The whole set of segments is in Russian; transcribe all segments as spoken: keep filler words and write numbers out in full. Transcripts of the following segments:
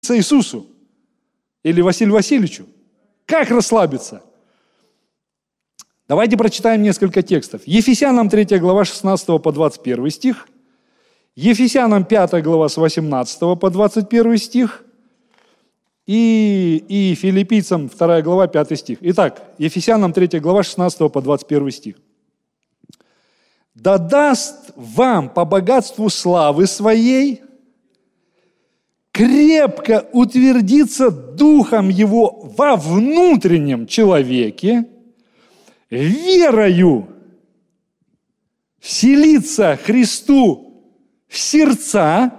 Иисусу или Василию Васильевичу. Как расслабиться? Давайте прочитаем несколько текстов. Ефесянам третья глава шестнадцатого по двадцать первый стих. Ефесянам пятая глава с восемнадцатого по двадцать первый стих. И, и Филиппийцам вторая глава пятый стих. Итак, Ефесянам третья глава шестнадцатого по двадцать первый стих. «Да даст вам по богатству славы своей крепко утвердиться духом его во внутреннем человеке, верою вселиться Христу в сердца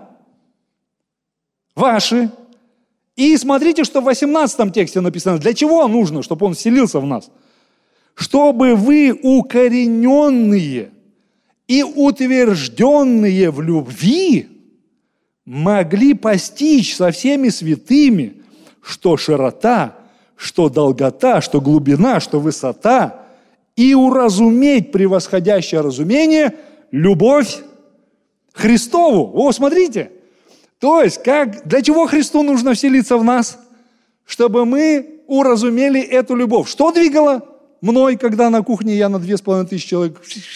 ваши». И смотрите, что в восемнадцатом тексте написано, для чего нужно, чтобы Он вселился в нас. «Чтобы вы, укорененные и утвержденные в любви, могли постичь со всеми святыми, что широта, что долгота, что глубина, что высота, и уразуметь превосходящее разумение любовь Христову». О, смотрите! То есть, как, для чего Христу нужно вселиться в нас? Чтобы мы уразумели эту любовь. Что двигало мной, когда на кухне я на две с половиной тысячи человек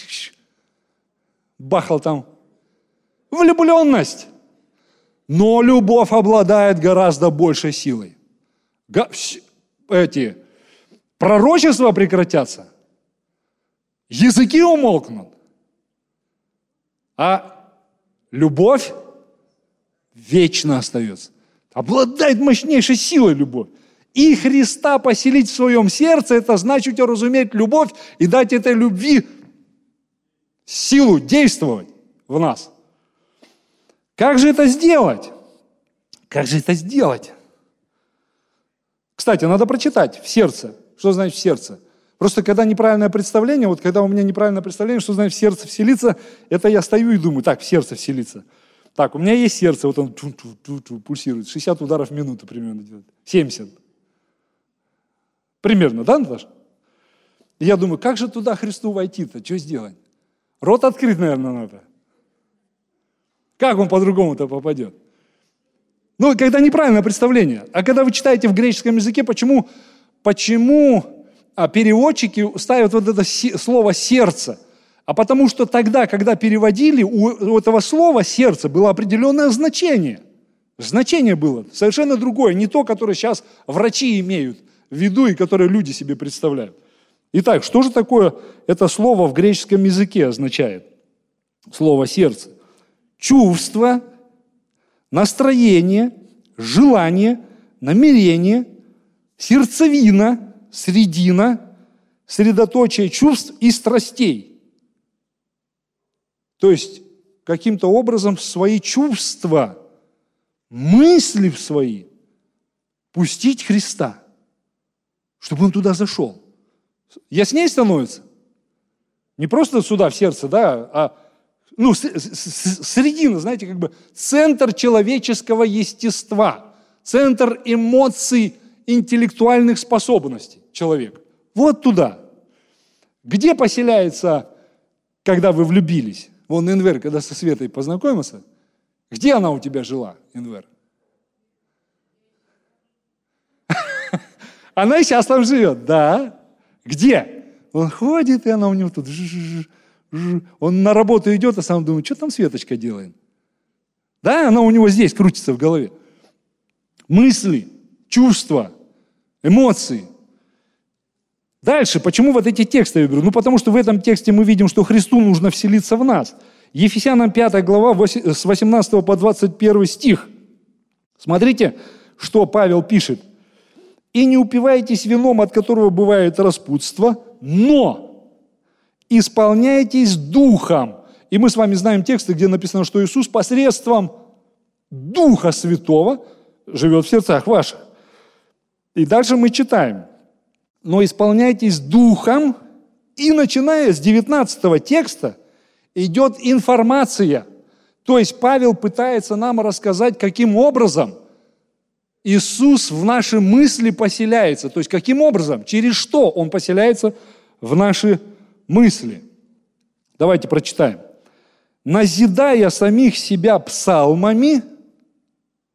бахал там? Влюбленность. Но любовь обладает гораздо большей силой. Эти пророчества прекратятся, языки умолкнут, а любовь вечно остается. Обладает мощнейшей силой любовь. И Христа поселить в своем сердце, это значит уразуметь любовь и дать этой любви силу действовать в нас. Как же это сделать? Как же это сделать? Кстати, надо прочитать в сердце. Что значит в сердце? Просто когда неправильное представление, вот когда у меня неправильное представление, что значит в сердце вселиться, это я стою и думаю, так, в сердце вселиться. Так, у меня есть сердце, вот он пульсирует, шестьдесят ударов в минуту примерно делает, семьдесят. Примерно, да, Наташа? И я думаю, как же туда Христу войти-то, что сделать? Рот открыть, наверное, надо. Как он по-другому-то попадет? Ну, когда неправильное представление. А когда вы читаете в греческом языке, почему, почему переводчики ставят вот это слово «сердце»? А потому что тогда, когда переводили, у этого слова «сердце» было определенное значение. Значение было совершенно другое, не то, которое сейчас врачи имеют в виду и которое люди себе представляют. Итак, что же такое это слово в греческом языке означает? Слово «сердце». Чувство, настроение, желание, намерение, сердцевина, средина, средоточие чувств и страстей. То есть, каким-то образом свои чувства, мысли свои пустить Христа, чтобы Он туда зашел. Яснее становится? Не просто сюда, в сердце, да, а ну, средина, знаете, как бы центр человеческого естества, центр эмоций, интеллектуальных способностей человека. Вот туда. Где поселяется, когда вы влюбились? Вон Энвер, когда со Светой познакомился, где она у тебя жила, Энвер? Она и сейчас там живет, да. Где? Он ходит, и она у него тут... Он на работу идет, а сам думает, что там Светочка делает? Да, она у него здесь крутится в голове. Мысли, чувства, эмоции. Дальше, почему вот эти тексты я беру? Ну, потому что в этом тексте мы видим, что Христу нужно вселиться в нас. Ефесянам пятая глава, с восемнадцатого по двадцать первый стих. Смотрите, что Павел пишет. «И не упивайтесь вином, от которого бывает распутство, но исполняйтесь Духом». И мы с вами знаем тексты, где написано, что Иисус посредством Духа Святого живет в сердцах ваших. И дальше мы читаем. «Но исполняйтесь Духом». И начиная с девятнадцатого текста идет информация. То есть Павел пытается нам рассказать, каким образом Иисус в наши мысли поселяется. То есть каким образом, через что Он поселяется в наши мысли. Давайте прочитаем. «Назидая самих себя псалмами,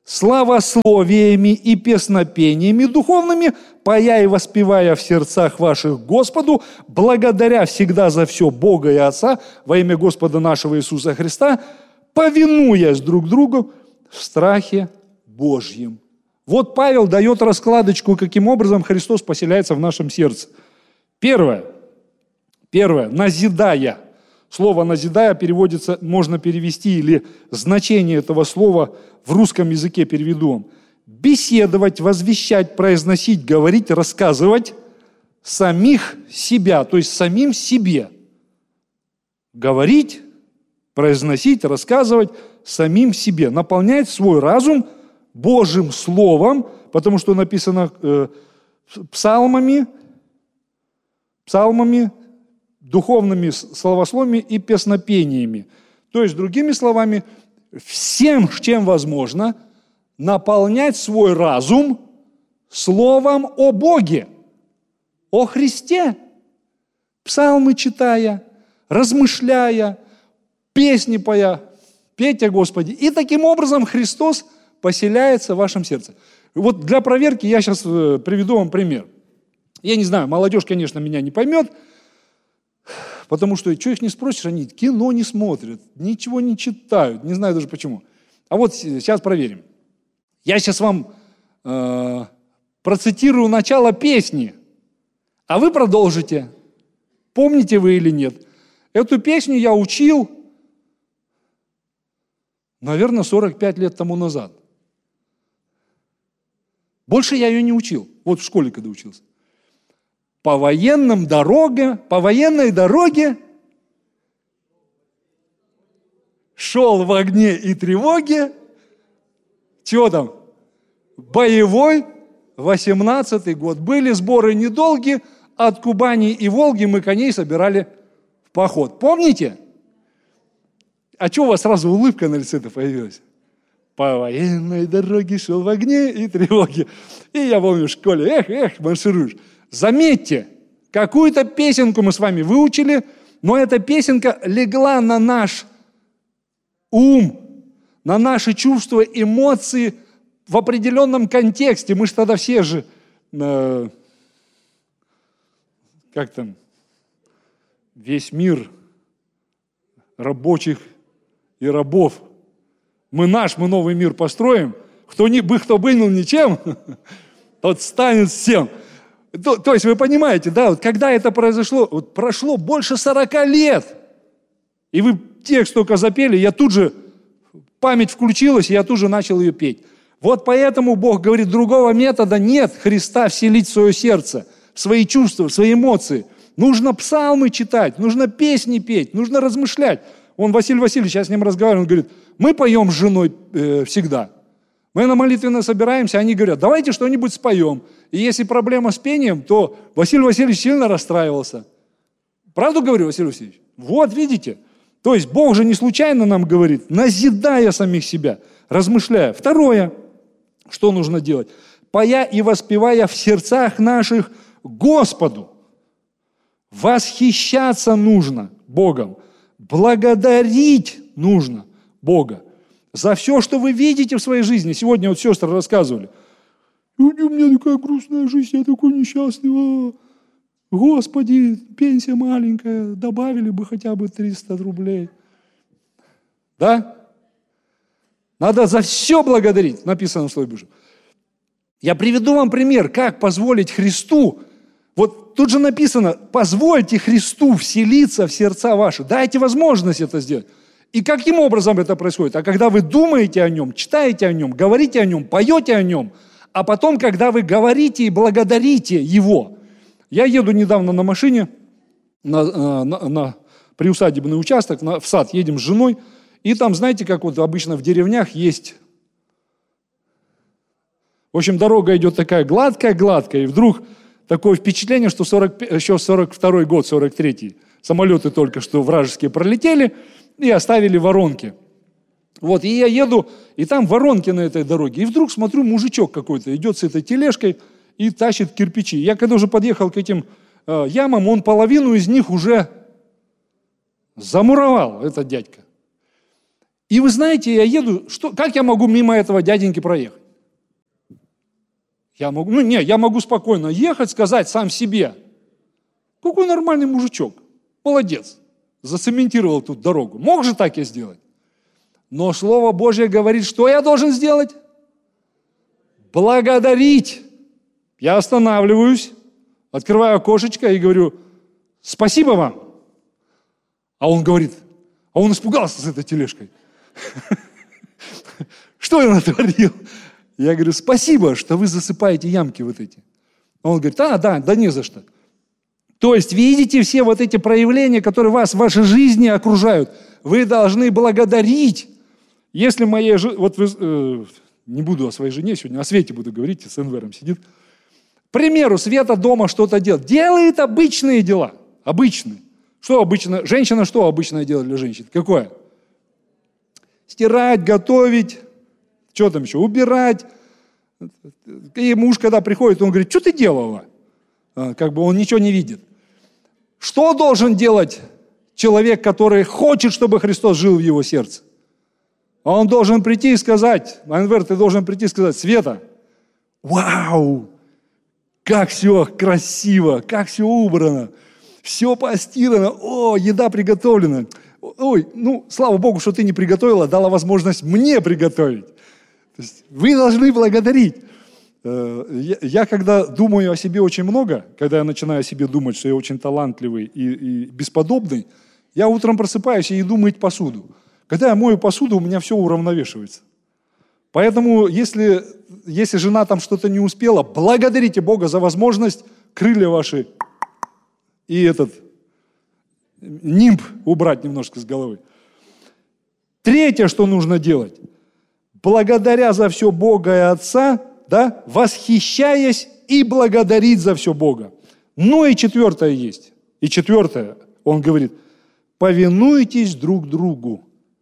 славословиями и песнопениями духовными, поя и воспевая в сердцах ваших Господу, благодаря всегда за все Бога и Отца во имя Господа нашего Иисуса Христа, повинуясь друг другу в страхе Божьем». Вот Павел дает раскладочку, каким образом Христос поселяется в нашем сердце. Первое. Первое. Назидая. Слово «назидая» переводится, можно перевести, или значение этого слова в русском языке переведу вам. Беседовать, возвещать, произносить, говорить, рассказывать самих себя, то есть самим себе. Говорить, произносить, рассказывать самим себе. Наполнять свой разум Божьим Словом, потому что написано э, псалмами, псалмами, духовными словословиями и песнопениями. То есть, другими словами, всем, чем возможно, наполнять свой разум словом о Боге, о Христе, псалмы читая, размышляя, песни поя, петь о Господе. И таким образом Христос поселяется в вашем сердце. Вот для проверки я сейчас приведу вам пример. Я не знаю, молодежь, конечно, меня не поймет, потому что, что их не спросишь, они кино не смотрят, ничего не читают, не знаю даже почему. А вот сейчас проверим. Я сейчас вам э, процитирую начало песни, а вы продолжите. Помните вы или нет? Эту песню я учил, наверное, сорок пять лет тому назад. Больше я ее не учил. Вот в школе, когда учился. По военным дороге, по военной дороге шел в огне и тревоге. Чего там? Боевой восемнадцатый год. Были сборы недолгие, от Кубани и Волги мы коней собирали в поход. Помните? А что у вас сразу улыбка на лице-то появилась? По военной дороге шел в огне и тревоге. И я помню в школе, эх, эх, маршируешь. Заметьте, какую-то песенку мы с вами выучили, но эта песенка легла на наш ум, на наши чувства, эмоции в определенном контексте. Мы же тогда все же, э, как там, весь мир рабочих и рабов. Мы наш, мы новый мир построим. Кто не бы, кто был ничем, тот станет всем. То, то есть вы понимаете, да, вот когда это произошло, вот прошло больше сорока лет, и вы текст только запели, я тут же, память включилась, и я тут же начал ее петь. Вот поэтому Бог говорит, другого метода нет Христа вселить в свое сердце, в свои чувства, в свои эмоции. Нужно псалмы читать, нужно песни петь, нужно размышлять. Он, Василий Васильевич, я с ним разговариваю, он говорит, мы поем с женой э, всегда. Мы на молитвенно собираемся, они говорят, давайте что-нибудь споем. И если проблема с пением, то Василий Васильевич сильно расстраивался. Правду говорю, Василий Васильевич? Вот, видите? То есть Бог же не случайно нам говорит, назидая самих себя, размышляя. Второе, что нужно делать? Поя и воспевая в сердцах наших Господу. Восхищаться нужно Богом. Благодарить нужно Бога за все, что вы видите в своей жизни. Сегодня вот сестры рассказывали. У меня такая грустная жизнь, я такой несчастный. Господи, пенсия маленькая, добавили бы хотя бы триста рублей. Да? Надо за все благодарить, написано в Слове Божьем. Я приведу вам пример, как позволить Христу. Вот тут же написано, позвольте Христу вселиться в сердца ваши. Дайте возможность это сделать. И каким образом это происходит? А когда вы думаете о Нем, читаете о Нем, говорите о Нем, поете о Нем, а потом, когда вы говорите и благодарите Его. Я еду недавно на машине, на, на, на приусадебный участок, на, в сад, едем с женой, и там, знаете, как вот обычно в деревнях есть... В общем, дорога идет такая гладкая-гладкая, и вдруг такое впечатление, что сорок, еще сорок второй год, сорок третий, самолеты только что вражеские пролетели и оставили воронки. Вот, и я еду, и там воронки на этой дороге, и вдруг смотрю, мужичок какой-то идет с этой тележкой и тащит кирпичи. Я когда уже подъехал к этим э, ямам, он половину из них уже замуровал, этот дядька. И вы знаете, я еду, что, как я могу мимо этого дяденьки проехать? Я могу, ну не, я могу спокойно ехать, сказать сам себе, какой нормальный мужичок, молодец, зацементировал тут дорогу. Мог же так я сделать? Но Слово Божье говорит, что я должен сделать? Благодарить. Я останавливаюсь, открываю окошечко и говорю, спасибо вам. А он говорит, а он испугался с этой тележкой. Что я натворил? Я говорю, спасибо, что вы засыпаете ямки вот эти. Он говорит, а, да, да не за что. То есть, видите все вот эти проявления, которые вас в вашей жизни окружают. Вы должны благодарить. Если моей жене, вот вы, э, не буду о своей жене сегодня, о Свете буду говорить, с Энвером сидит. К примеру, Света дома что-то делает. Делает обычные дела. Обычные. Что обычно? Женщина что обычное дело для женщин? Какое? Стирать, готовить, что там еще? Убирать. И муж, когда приходит, он говорит, что ты делала? Как бы он ничего не видит. Что должен делать человек, который хочет, чтобы Христос жил в его сердце? Он должен прийти и сказать, Энвер, ты должен прийти и сказать, Света, вау, как все красиво, как все убрано, все постирано, о, еда приготовлена. Ой, ну, слава Богу, что ты не приготовила, дала возможность мне приготовить. То есть вы должны благодарить. Я, я когда думаю о себе очень много, когда я начинаю о себе думать, что я очень талантливый и, и бесподобный, я утром просыпаюсь и иду мыть посуду. Когда я мою посуду, у меня все уравновешивается. Поэтому, если, если жена там что-то не успела, благодарите Бога за возможность крылья ваши и этот нимб убрать немножко с головы. Третье, что нужно делать. Благодаря за все Бога и Отца, да, восхищаясь и благодарить за все Бога. Но и четвертое есть. И четвертое, он говорит, повинуйтесь друг другу.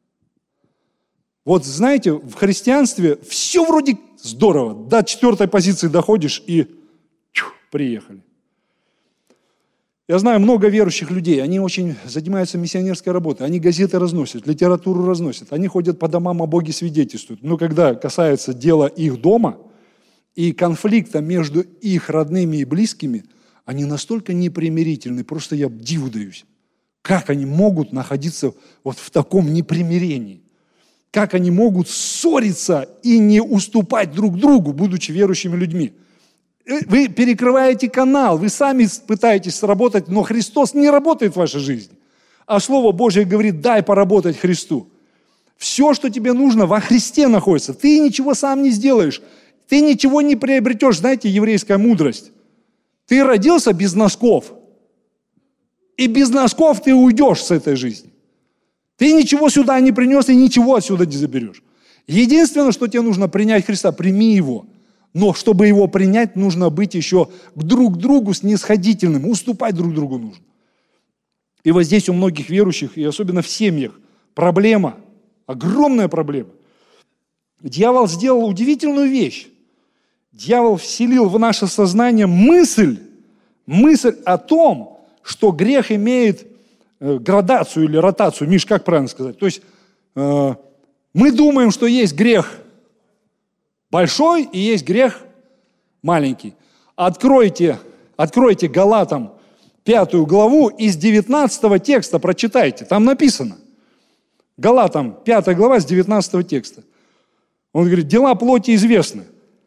Вот знаете, в христианстве все вроде здорово. До четвертой позиции доходишь и чу, приехали. Я знаю много верующих людей, они очень занимаются миссионерской работой, они газеты разносят, литературу разносят, они ходят по домам, о Боге свидетельствуют. Но когда касается дела их дома и конфликта между их родными и близкими, они настолько непримирительны, просто я диву даюсь. Как они могут находиться вот в таком непримирении? Как они могут ссориться и не уступать друг другу, будучи верующими людьми? Вы перекрываете канал, вы сами пытаетесь сработать, но Христос не работает в вашей жизни. А Слово Божье говорит, дай поработать Христу. Все, что тебе нужно, во Христе находится. Ты ничего сам не сделаешь. Ты ничего не приобретешь. Знаете, еврейская мудрость. Ты родился без носков. И без носков ты уйдешь с этой жизни. Ты ничего сюда не принес и ничего отсюда не заберешь. Единственное, что тебе нужно принять Христа, прими Его. Но чтобы Его принять, нужно быть еще друг к другу снисходительным, уступать друг другу нужно. И вот здесь у многих верующих, и особенно в семьях, проблема, огромная проблема. Дьявол сделал удивительную вещь. Дьявол вселил в наше сознание мысль, мысль о том, что грех имеет градацию или ротацию. Миш, как правильно сказать? То есть э, мы думаем, что есть грех большой и есть грех маленький. Откройте, откройте Галатам пятую главу из девятнадцатого текста, прочитайте. Там написано. Галатам пятая глава с девятнадцатого текста. Он говорит, дела плоти известны.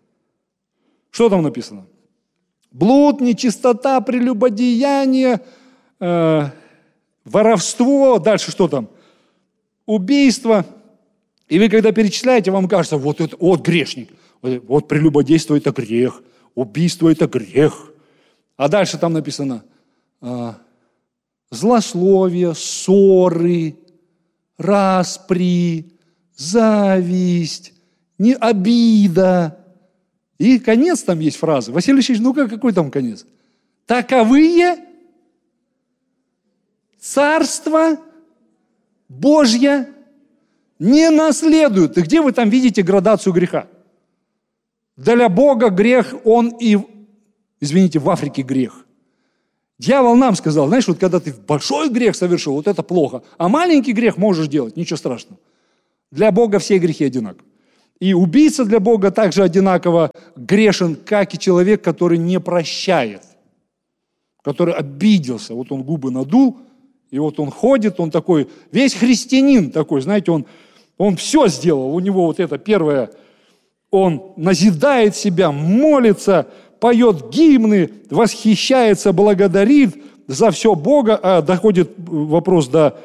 Что там написано? Блуд, нечистота, прелюбодеяние, э, воровство, дальше что там? Убийство. И вы, когда перечисляете, вам кажется, вот это, вот грешник, вот, вот прелюбодейство – это грех, убийство – это грех. А дальше там написано э, злословие, ссоры, распри, зависть, не, обида. И конец там есть фразы. Василий Ильич, ну-ка, какой там конец? Таковые Царство Божье не наследуют. И где вы там видите градацию греха? Для Бога грех, он и, извините, в Африке грех. Дьявол нам сказал, знаешь, вот когда ты большой грех совершил, вот это плохо, а маленький грех можешь делать, ничего страшного. Для Бога все грехи одинаковы. И убийца для Бога также одинаково грешен, как и человек, который не прощает, который обиделся. Вот он губы надул, и вот он ходит, он такой, весь христианин такой, знаете, он, он все сделал. У него вот это первое, он назидает себя, молится, поет гимны, восхищается, благодарит за все Бога, а доходит вопрос до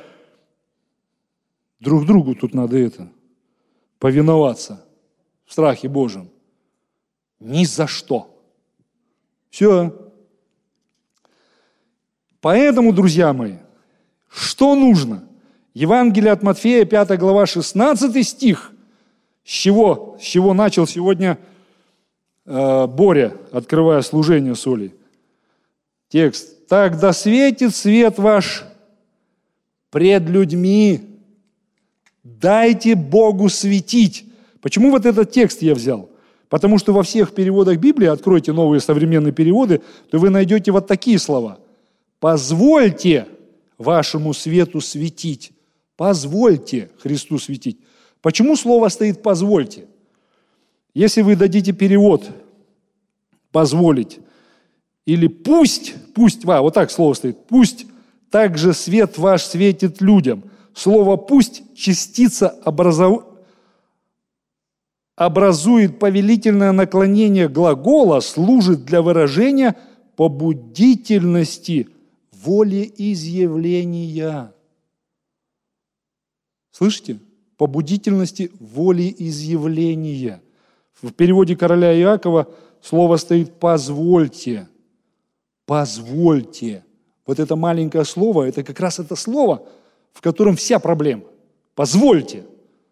друг другу тут надо это, повиноваться в страхе Божьем. Ни за что. Все. Поэтому, друзья мои, что нужно? Евангелие от Матфея, пятая глава, шестнадцатый стих, с чего, с чего начал сегодня э, Боря, открывая служение с Олей. Текст. «Так да светит свет ваш пред людьми, дайте Богу светить». Почему вот этот текст я взял? Потому что во всех переводах Библии, откройте новые современные переводы, то вы найдете вот такие слова. «Позвольте вашему свету светить». Позвольте Христу светить. Почему слово стоит «позвольте»? Если вы дадите перевод «позволить» или «пусть», «пусть», а, вот так слово стоит, «пусть также свет ваш светит людям». Слово «пусть» частица образов... образует повелительное наклонение глагола, служит для выражения побудительности волеизъявления. Слышите? Побудительности волеизъявления. В переводе короля Иакова слово стоит «позвольте». Позвольте. Вот это маленькое слово, это как раз это слово, в котором вся проблема. Позвольте.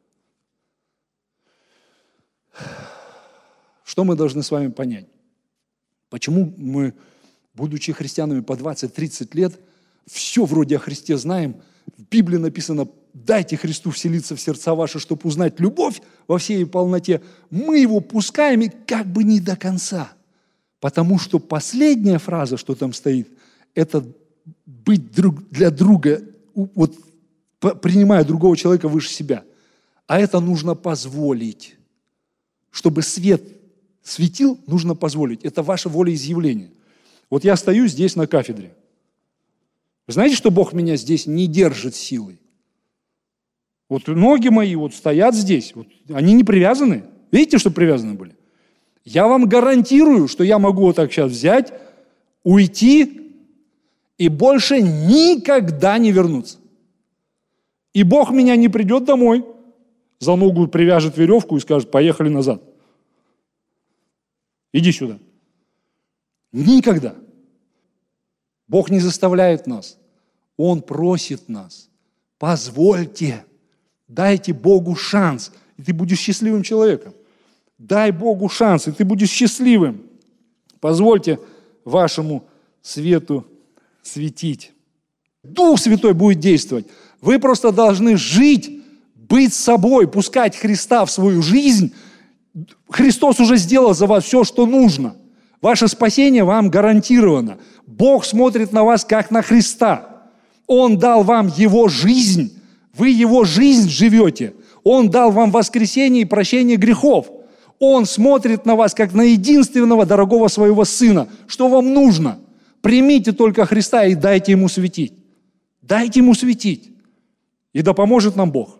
Что мы должны с вами понять? Почему мы, будучи христианами по двадцать-тридцать лет, все вроде о Христе знаем, в Библии написано «дайте Христу вселиться в сердца ваши, чтобы узнать любовь во всей ее полноте». Мы его пускаем и как бы не до конца. Потому что последняя фраза, что там стоит, это быть друг для друга, вот, принимая другого человека выше себя. А это нужно позволить. Чтобы свет светил, нужно позволить. Это ваше волеизъявление. Вот я стою здесь на кафедре. Вы знаете, что Бог меня здесь не держит силой? Вот ноги мои вот стоят здесь. Вот, они не привязаны. Видите, что привязаны были? Я вам гарантирую, что я могу вот так сейчас взять, уйти и больше никогда не вернуться. И Бог меня не придет домой, за ногу привяжет веревку и скажет: поехали назад. Иди сюда. Никогда. Бог не заставляет нас. Он просит нас. Позвольте. Дайте Богу шанс, и ты будешь счастливым человеком. Дай Богу шанс, и ты будешь счастливым. Позвольте вашему свету светить. Дух Святой будет действовать. Вы просто должны жить, быть собой, пускать Христа в свою жизнь. Христос уже сделал за вас все, что нужно. Ваше спасение вам гарантировано. Бог смотрит на вас, как на Христа. Он дал вам Его жизнь. Вы Его жизнь живете. Он дал вам воскресение и прощение грехов. Он смотрит на вас, как на единственного дорогого своего Сына. Что вам нужно? Примите только Христа и дайте Ему светить. Дайте Ему светить. И да поможет нам Бог.